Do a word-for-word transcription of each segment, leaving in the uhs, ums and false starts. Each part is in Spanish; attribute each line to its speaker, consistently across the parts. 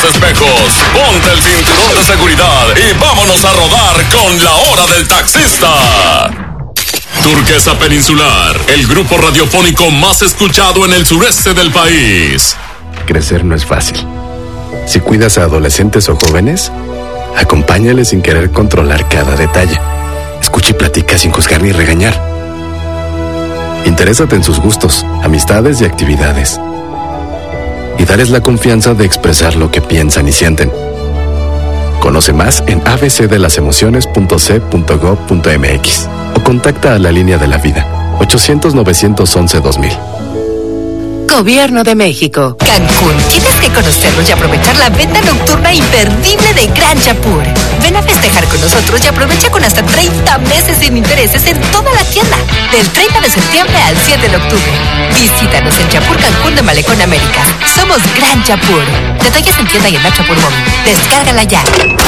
Speaker 1: los espejos, ponte el cinturón de seguridad y vámonos a rodar con La Hora del Taxista. Turquesa Peninsular, el grupo radiofónico más escuchado en el sureste del país.
Speaker 2: Crecer no es fácil. Si cuidas a adolescentes o jóvenes, acompáñales sin querer controlar cada detalle. Escucha y platica sin juzgar ni regañar. Interésate en sus gustos, amistades y actividades. Y darles la confianza de expresar lo que piensan y sienten. Conoce más en a b c de las emociones punto c punto gov punto m x o contacta a la línea de la vida ochocientos, novecientos once, dos mil.
Speaker 3: Gobierno de México.
Speaker 4: Cancún. Tienes que conocernos y aprovechar la venta nocturna imperdible de Gran Chapur. Ven a festejar con nosotros y aprovecha con hasta treinta meses sin intereses en toda la tienda. Del treinta de septiembre al siete de octubre. Visítanos en Chapur Cancún de Malecón América. Somos Gran Chapur. Detalles en tienda y en la Chapur Móvil. Descárgala ya.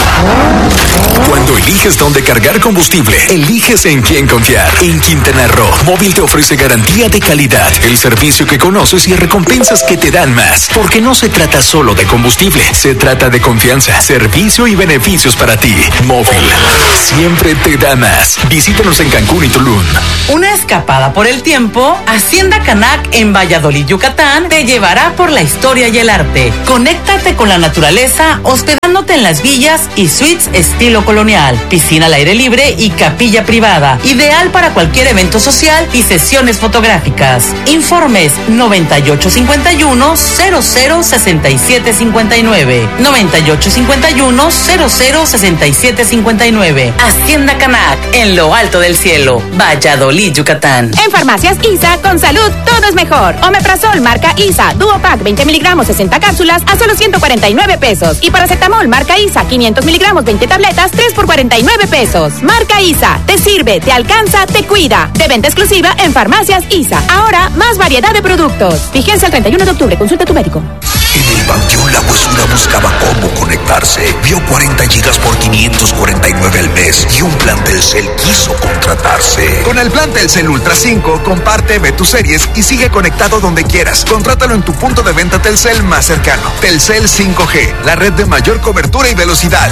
Speaker 5: Cuando eliges dónde cargar combustible, eliges en quién confiar. En Quintana Roo, Móvil te ofrece garantía de calidad, el servicio que conoces y recompensas que te dan más. Porque no se trata solo de combustible, se trata de confianza, servicio y beneficios para ti. Móvil, siempre te da más. Visítanos en Cancún y Tulum.
Speaker 6: Una escapada por el tiempo, Hacienda Canac en Valladolid, Yucatán, te llevará por la historia y el arte. Conéctate con la naturaleza hospedándote en las villas y suites estilo colonial, piscina al aire libre y capilla privada, ideal para cualquier evento social y sesiones fotográficas. Informes noventa y ocho cincuenta y uno, cero cero sesenta y siete cincuenta y nueve, noventa y ocho cincuenta y uno, cero cero sesenta y siete cincuenta y nueve. Hacienda Canac, en lo alto del cielo, Valladolid, Yucatán.
Speaker 7: En Farmacias ISA, con salud, todo es mejor. Omeprazol, marca ISA, Duopack, veinte miligramos, sesenta cápsulas, a solo ciento cuarenta y nueve pesos. Y paracetamol, marca ISA, quinientos miligramos, veinte tabletas, tres por cuarenta y nueve pesos. Marca ISA, te sirve, te alcanza, te cuida. De venta exclusiva en Farmacias ISA. Ahora, más variedad de productos. Vigencia el treinta y uno de octubre, consulta a tu médico.
Speaker 8: En el Panteón La Huesura buscaba cómo conectarse. Vio cuarenta gigas por quinientos cuarenta y nueve al mes y un plan Telcel quiso contratarse.
Speaker 9: Con el plan Telcel Ultra cinco, comparte, ve tus series y sigue conectado donde quieras. Contrátalo en tu punto de venta Telcel más cercano. Telcel cinco G, la red de mayor cobertura y velocidad.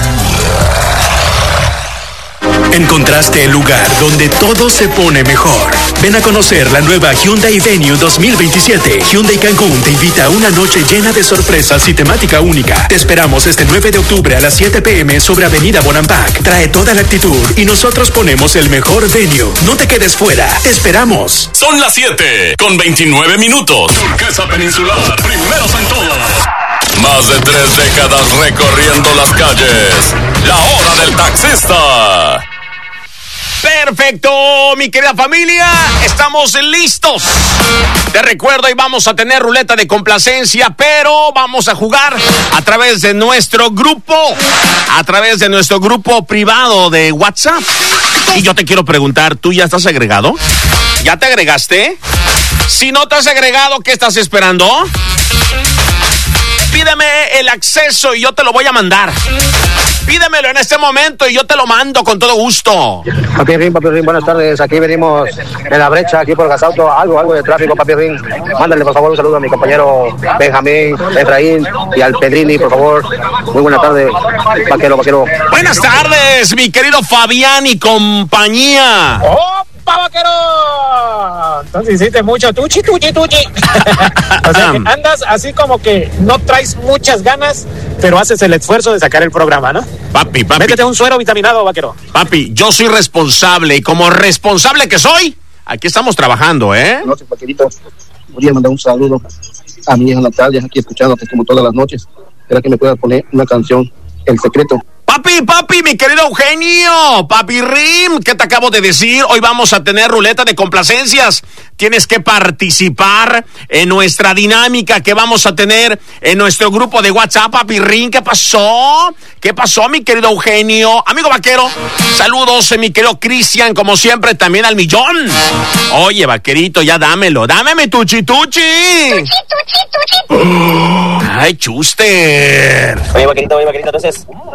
Speaker 5: Encontraste el lugar donde todo se pone mejor. Ven a conocer la nueva Hyundai Venue dos mil veintisiete. Hyundai Cancún te invita a una noche llena de sorpresas y temática única. Te esperamos este nueve de octubre a las siete pe eme sobre Avenida Bonampak. Trae toda la actitud y nosotros ponemos el mejor venue. No te quedes fuera. Te esperamos.
Speaker 1: Son las siete con veintinueve minutos. Turquesa Peninsular, primeros en todo. Más de tres décadas recorriendo las calles. La Hora del Taxista.
Speaker 10: Perfecto, mi querida familia, estamos listos. Te recuerdo, hoy vamos a tener ruleta de complacencia, pero vamos a jugar a través de nuestro grupo, a través de nuestro grupo privado de WhatsApp. Y yo te quiero preguntar, ¿tú ya estás agregado? ¿Ya te agregaste? Si no te has agregado, ¿qué estás esperando? Pídeme el acceso y yo te lo voy a mandar. Pídemelo en este momento y yo te lo mando con todo gusto.
Speaker 11: Papi Rin, Papi Rin, buenas tardes. Aquí venimos en la brecha, aquí por Gasauto. Algo, algo de tráfico, Papi Rin. Mándale, por favor, un saludo a mi compañero Benjamín, Efraín y al Pedrini, por favor. Muy buenas tardes, vaquero, vaquero.
Speaker 10: Buenas tardes, mi querido Fabián y compañía.
Speaker 12: ¡Opa, vaquero! Entonces hiciste mucho tuchi, tuchi, tuchi. O sea, que andas así como que no traes muchas ganas, pero haces el esfuerzo de sacar el programa, ¿no?
Speaker 10: Papi, papi.
Speaker 12: Métete un suero vitaminado, vaquero.
Speaker 10: Papi, yo soy responsable y como responsable que soy, aquí estamos trabajando, ¿eh?
Speaker 11: No sé, vaquerito. Voy a mandar un saludo a mi hija Natalia, aquí escuchándote como todas las noches. Espera que me puedas poner una canción, El Secreto.
Speaker 10: Papi, papi, mi querido Eugenio, papi Rim, ¿qué te acabo de decir? Hoy vamos a tener ruleta de complacencias. Tienes que participar en nuestra dinámica que vamos a tener en nuestro grupo de WhatsApp, papi Rim. ¿Qué pasó? ¿Qué pasó, mi querido Eugenio? Amigo vaquero, saludos, mi querido Cristian, como siempre, también al millón. Oye, vaquerito, ya dámelo, dámeme tuchi, tuchi.
Speaker 13: Tuchi, tuchi, tuchi.
Speaker 10: Ay, Chuster.
Speaker 14: Oye, vaquerito, oye, vaquerito, entonces, el próximo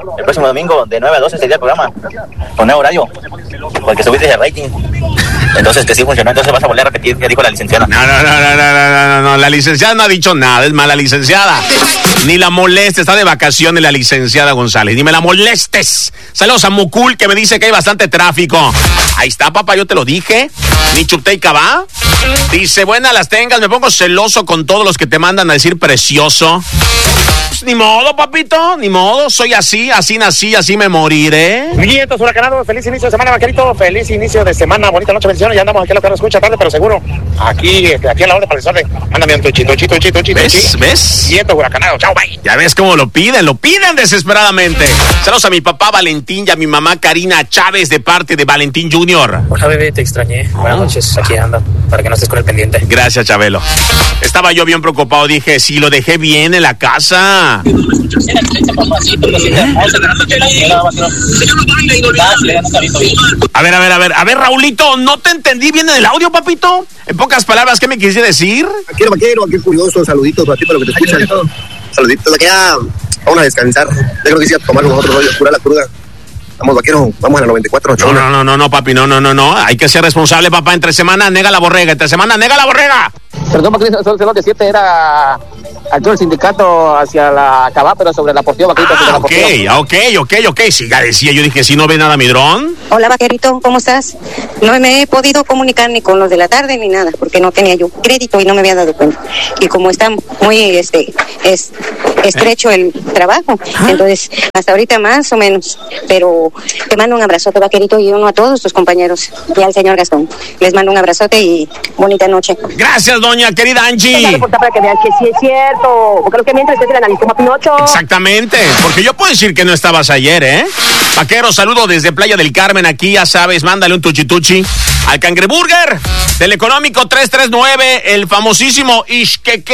Speaker 13: domingo de nueve a doce sería el programa, con nuevo horario, porque subiste el rating. Entonces que sí funcionó, entonces vas a volver a repetir, ya dijo la licenciada.
Speaker 10: No, no, no, no, no, no, no, no, la licenciada no ha dicho nada, es mala licenciada. Ni la molestes, está de vacaciones la licenciada González, ni me la molestes. Saludos a Mucul, que me dice que hay bastante tráfico. Ahí está, papá, yo te lo dije. Ni chupte y cabá. Dice, buenas las tengas, me pongo celoso con todos los que te mandan a decir precioso. Pues, ni modo, papito, ni modo, soy así, así nací, así me moriré.
Speaker 12: Vientos huracanados, feliz inicio de semana, vaquerito, feliz inicio de semana, bonita noche, bendiciones, ya andamos aquí a lo que nos escucha tarde, pero seguro, aquí, aquí a la hora para el sol, mándame un tuchito, tuchito, tuchito, tuchito.
Speaker 10: ¿Ves? ¿Ves?
Speaker 12: Vientos huracanados, chao, bye.
Speaker 10: Ya ves cómo lo piden, lo piden desesperadamente. Saludos a mi papá Valentín y a mi mamá Karina Chávez de parte de Valentín junior
Speaker 14: Hola, bebé, te extrañé. Buenas noches, aquí ando, para que no estés con el pendiente.
Speaker 10: Gracias, Chabelo. Estaba yo bien preocupado, dije, si lo dejé bien en la casa. ¿Eh? A ver, a ver, a ver, a ver, Raulito, no te entendí bien en el audio, papito. En pocas palabras, ¿qué me quisiste decir?
Speaker 15: Vaquero, vaquero, qué curioso, saluditos para ti, para lo que te escuchan. Saluditos, aquí ya vamos a descansar. Ya creo que sí, a tomar con otro rollo, cura la cruda. Vamos, vaquero, vamos a la noventa y cuatro.
Speaker 10: No, no, no, no, no, papi, no, no, no, no. Hay que ser responsable, papá. Entre semana, nega la borrega. Entre semana, nega la borrega.
Speaker 11: Perdón, Vaquerito, solo solo que siete era actuó el sindicato hacia la Cabá, pero sobre la Portillo, Vaquerito.
Speaker 10: Ah, ok, ok, ok, ok. Sí, ya decía, yo dije, si no ve nada mi dron.
Speaker 16: Hola, Vaquerito, ¿cómo estás? No me he podido comunicar ni con los de la tarde ni nada, porque no tenía yo crédito y no me había dado cuenta. Y como está muy este es, estrecho el trabajo, ¿Ah? Entonces, hasta ahorita más o menos. Pero te mando un abrazote, Vaquerito, y uno a todos tus compañeros y al señor Gastón. Les mando un abrazote y bonita noche.
Speaker 10: Gracias, doña querida Angie.
Speaker 16: Para que vean que sí es cierto, porque lo que mientras es el analista como Pinocho.
Speaker 10: Exactamente, porque yo puedo decir que no estabas ayer, ¿eh? Vaquero, saludo desde Playa del Carmen, aquí ya sabes, mándale un tuchituchi al Cangreburger del Económico tres tres nueve, el famosísimo Ixquequem.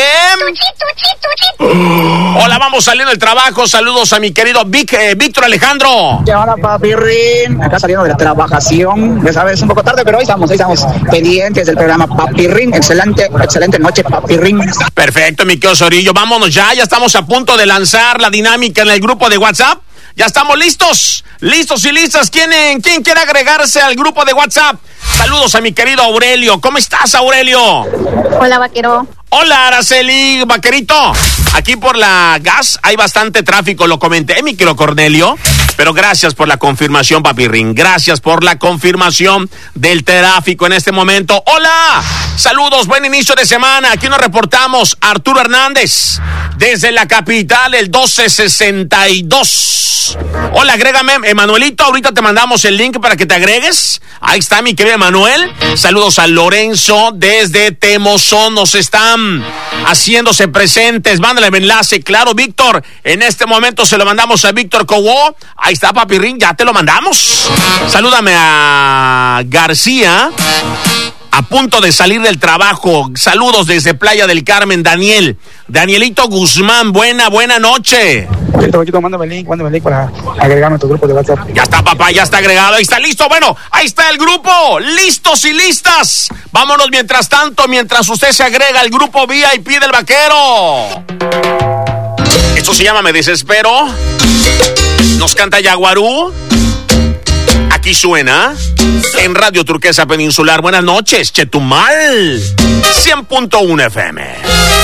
Speaker 10: Hola, vamos saliendo del trabajo, saludos a mi querido Vic, eh, Víctor Alejandro.
Speaker 17: ¿Qué onda, papi Rin? Acá saliendo de la trabajación, ya sabes, un poco tarde, pero ahí estamos, ahí estamos pendientes del programa Papi Rin. Excelente, excelente noche, Papi Rin.
Speaker 10: Perfecto, mi querido Sorillo, vámonos ya, ya estamos a punto de lanzar la dinámica en el grupo de WhatsApp. Ya estamos listos, listos y listas. ¿Quién, ¿Quién quiere agregarse al grupo de WhatsApp? Saludos a mi querido Aurelio. ¿Cómo estás, Aurelio?
Speaker 18: Hola, Vaquero.
Speaker 10: Hola, Araceli, Vaquerito. Aquí por la gas hay bastante tráfico, lo comenté, mi querido Cornelio. Pero gracias por la confirmación, Papi Ring. Gracias por la confirmación del tráfico en este momento. ¡Hola! Saludos, buen inicio de semana. Aquí nos reportamos Arturo Hernández desde la capital, el doce sesenta y dos. Hola, agrégame, Emanuelito. Ahorita te mandamos el link para que te agregues. Ahí está, mi querido Emanuel. Saludos a Lorenzo desde Temozón. Nos están haciéndose presentes. Mándale el enlace. Claro, Víctor. En este momento se lo mandamos a Víctor Cobó. Ahí está, Papi Ring, ya te lo mandamos. Salúdame a García, a punto de salir del trabajo. Saludos desde Playa del Carmen, Daniel. Danielito Guzmán, buena, buena noche.
Speaker 17: Poquito, mándame el link, mándame el link para agregarme a tu grupo de WhatsApp.
Speaker 10: Ya está, papá, ya está agregado, ahí está listo. Bueno, ahí está el grupo, listos y listas. Vámonos mientras tanto, mientras usted se agrega al grupo V I P del Vaquero. Esto se llama Me Desespero. Nos canta Yaguarú. Aquí suena en Radio Turquesa Peninsular. Buenas noches, Chetumal. cien punto uno F M.